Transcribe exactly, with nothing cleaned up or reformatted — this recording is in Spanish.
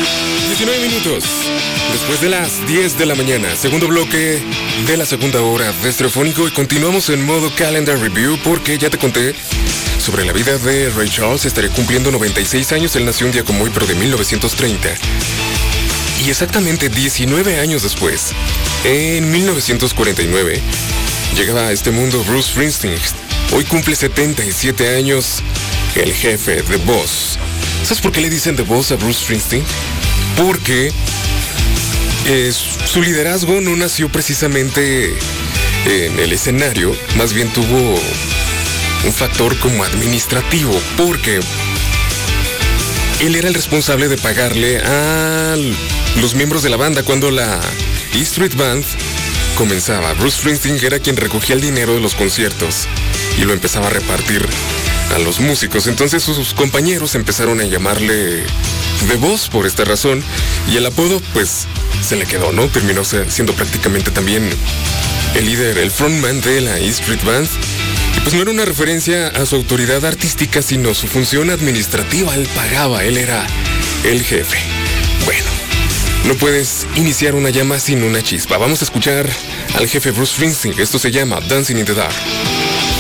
diecinueve minutos después de las diez de la mañana, segundo bloque de la segunda hora de Estereofónico, y continuamos en modo Calendar Review porque ya te conté sobre la vida de Ray Charles. Estaré cumpliendo noventa y seis años. Él nació un día como hoy, pero de mil novecientos treinta. Y exactamente diecinueve años después, en mil novecientos cuarenta y nueve, llegaba a este mundo Bruce Springsteen. Hoy cumple setenta y siete años, el jefe, The Boss. ¿Sabes por qué le dicen The Boss a Bruce Springsteen? Porque eh, su liderazgo no nació precisamente en el escenario, más bien tuvo un factor como administrativo, porque él era el responsable de pagarle a los miembros de la banda cuando la E Street Band comenzaba. Bruce Springsteen era quien recogía el dinero de los conciertos y lo empezaba a repartir a los músicos. Entonces sus compañeros empezaron a llamarle The Boss por esta razón, y el apodo pues se le quedó, ¿no? Terminó siendo prácticamente también el líder, el frontman de la E Street Band. Y pues no era una referencia a su autoridad artística, sino su función administrativa. Él pagaba, él era el jefe. Bueno, no puedes iniciar una llama sin una chispa. Vamos a escuchar al jefe Bruce Springsteen. Esto se llama Dancing in the Dark.